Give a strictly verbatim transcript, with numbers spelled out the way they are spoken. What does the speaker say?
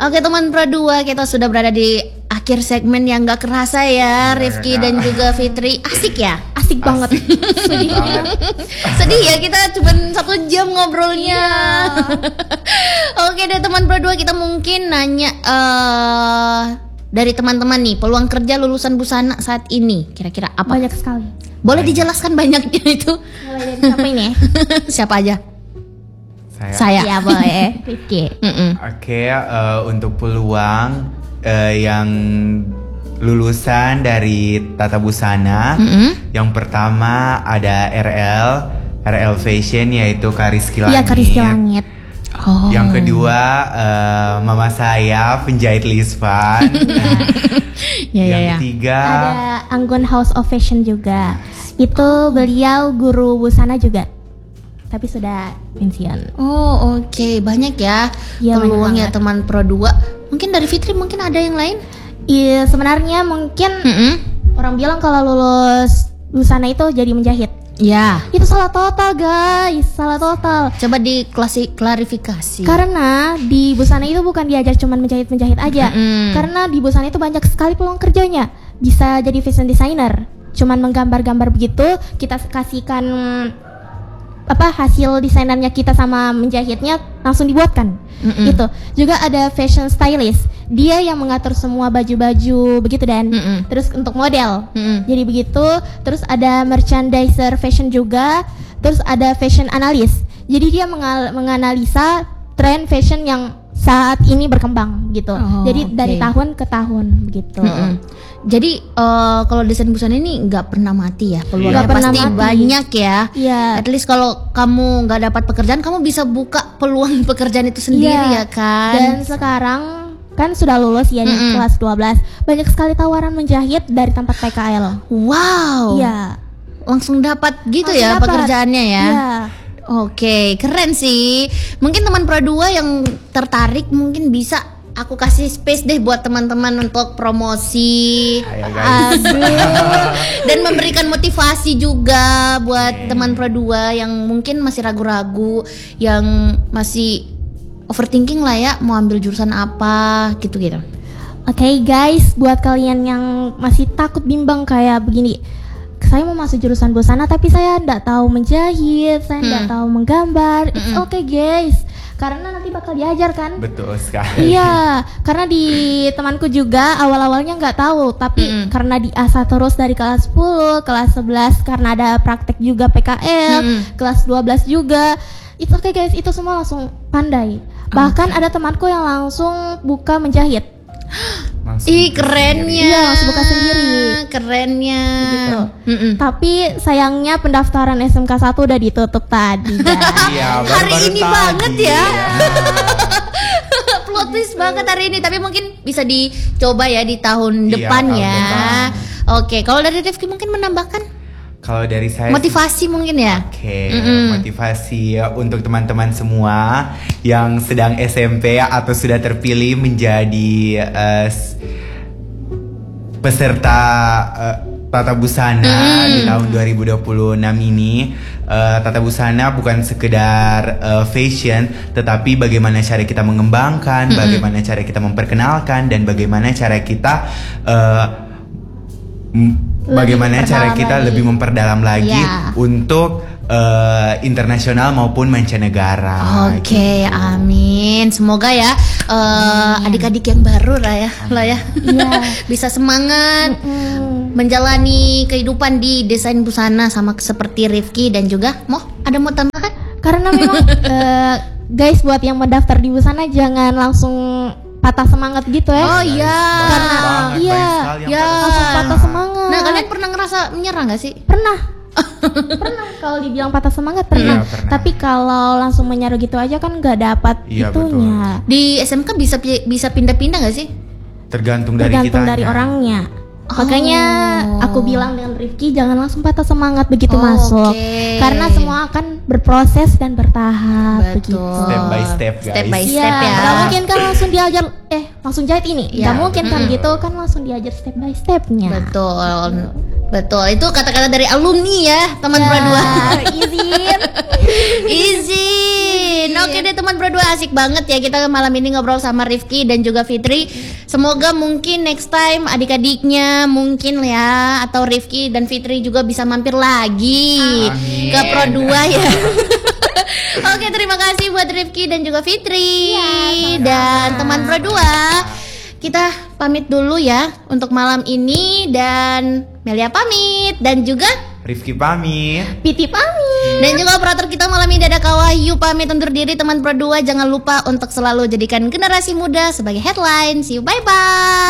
Oke teman Pro dua, kita sudah berada di akhir segmen yang gak kerasa ya, Rifki dan juga Fitri. Asik ya? Asik banget. Sedih banget. Sedih ya, kita cuma satu jam ngobrolnya. Oke deh teman Pro dua, kita mungkin nanya uh, dari teman-teman nih, peluang kerja lulusan busana saat ini kira-kira apa? Banyak sekali. Boleh dijelaskan banyaknya itu? Mulai dari siapa ini? Siapa aja? Saya. Saya. Ya boleh. Rifki. Mm-mm. Oke, uh, untuk peluang uh, yang lulusan dari Tata Busana, Mm-mm. yang pertama ada R L, R L Fashion yaitu Kariski Langit. Iya, Kariski Langit. Oh. Yang kedua uh, mama saya penjahit Lisvan. Ya, ya, Yang ya. ketiga Ada Anggun House of Fashion juga. Itu beliau guru busana juga. Tapi sudah pensiun. Oh oke, okay. Banyak ya Iya, peluangnya banyak teman Pro dua. Mungkin dari Fitri mungkin ada yang lain? Iya, sebenarnya mungkin Mm-mm. orang bilang kalau lulus busana itu jadi menjahit. Ya. Itu salah total guys, salah total. Coba diklasi klarifikasi. Karena di busana itu bukan diajar cuman menjahit-menjahit aja. Mm-mm. Karena di busana itu banyak sekali peluang kerjanya. Bisa jadi fashion designer. Cuman menggambar-gambar begitu, kita kasihkan apa hasil desainernya kita sama menjahitnya langsung dibuatkan. Mm-mm. Itu. Juga ada fashion stylist. Dia yang mengatur semua baju-baju begitu dan Mm-mm. terus untuk model. Mm-mm. Jadi begitu, terus ada merchandiser fashion juga, terus ada fashion analyst. Jadi dia mengal- menganalisa tren fashion yang saat ini berkembang gitu. Oh, Jadi okay. dari tahun ke tahun begitu. Mm-mm. Jadi uh, kalau desain busana ini nggak pernah mati ya, peluangnya Nggak pernah pasti mati. banyak ya. Iya. At least kalau kamu nggak dapat pekerjaan, kamu bisa buka peluang pekerjaan itu sendiri Iya. ya kan. Dan sekarang kan sudah lulus ya nih Mm-mm. kelas dua belas. Banyak sekali tawaran menjahit dari tempat P K L. Wow. Iya. Langsung dapat gitu Langsung ya dapat. pekerjaannya ya. Iya. Oke, keren sih. Mungkin teman Pro dua yang tertarik mungkin bisa aku kasih space deh buat teman-teman untuk promosi. Ayo guys. Dan memberikan motivasi juga buat teman Pro dua yang mungkin masih ragu-ragu, yang masih overthinking lah ya, mau ambil jurusan apa gitu-gitu. Oke guys, buat kalian yang masih takut bimbang kayak begini, saya mau masuk jurusan busana tapi saya nggak tahu menjahit, saya nggak Hmm. tahu menggambar. It's Mm-mm. okay guys, karena nanti bakal diajar kan. Betul sekali. Iya, karena di temanku juga awal-awalnya nggak tahu, tapi Mm-mm. karena diasah terus dari kelas sepuluh, kelas sebelas karena ada praktek juga P K L, Mm-mm. kelas dua belas juga. It's okay guys, itu semua langsung pandai. Bahkan ada temanku yang langsung buka menjahit. Langsung Ih kerennya. Iya, langsung buka sendiri. Kerennya. Gitu. Mm-mm. Tapi sayangnya pendaftaran S M K satu udah ditutup tadi guys. Iya, Hari baru-baru ini tadi. banget ya. Iya. Plot twist banget hari ini, tapi mungkin bisa dicoba ya di tahun Iya, depan tahun ya. depan. Oke, kalau dari Rifki mungkin menambahkan Kalau dari saya motivasi mungkin ya. Oke, Mm-mm. motivasi untuk teman-teman semua yang sedang S M P atau sudah terpilih menjadi eh, s- peserta eh, Tata Busana Mm. di tahun dua ribu dua puluh enam ini. Eh, Tata Busana bukan sekedar eh, fashion, tetapi bagaimana cara kita mengembangkan, Mm-mm. bagaimana cara kita memperkenalkan, dan bagaimana cara kita eh, m- bagaimana cara memperdalam kita lagi. lebih memperdalam lagi Ya. untuk eh, internasional maupun mancanegara. Oke, gitu. amin. Semoga ya eh, adik-adik yang baru lah ya, lah ya, Iya. bisa semangat Mm. menjalani kehidupan di desain busana sama seperti Rifki dan juga mau ada mau tambahkan? Karena memang eh, guys buat yang mendaftar di busana jangan langsung patah semangat gitu ya. Oh iya. Banyak Karena banget, iya, banyak sekali yang ya. patah langsung semangat. patah semangat. Nah, kalian pernah ngerasa menyerah nggak sih? Pernah. Pernah kalau dibilang patah semangat pernah. Iya, pernah. Tapi kalau langsung menyaruh gitu aja kan nggak dapat Iya, itunya. Di S M K bisa pi- bisa pindah-pindah nggak sih? Tergantung dari Tergantung kitanya. dari orangnya. Oh. Makanya aku bilang dengan Rifki jangan langsung patah semangat begitu Oh, masuk. oke. Karena semua akan berproses dan bertahap begitu. Step by step, guys. Step by Iya, step ya. nggak mungkin kan langsung diajar eh langsung jahit ini. Iya. Nggak mungkin kan Mm-mm. gitu kan langsung diajar step by stepnya. Betul. Betul. Itu kata-kata dari alumni ya, teman Pro dua. Ya, izin. Izin. Amin. Oke deh teman berdua, asik banget ya kita malam ini ngobrol sama Rifki dan juga Fitri. Semoga mungkin next time adik-adiknya mungkin ya, atau Rifki dan Fitri juga bisa mampir lagi Amin. ke Pro dua ya. Oke, terima kasih buat Rifki dan juga Fitri dan teman Pro dua. Kita pamit dulu ya untuk malam ini, dan Melia pamit dan juga Rifki pamit. Piti pamit. dan juga operator kita malam ini ada Kak Wahyu pamit undur diri. Teman Pro dua jangan lupa untuk selalu jadikan generasi muda sebagai headline. See you, bye bye.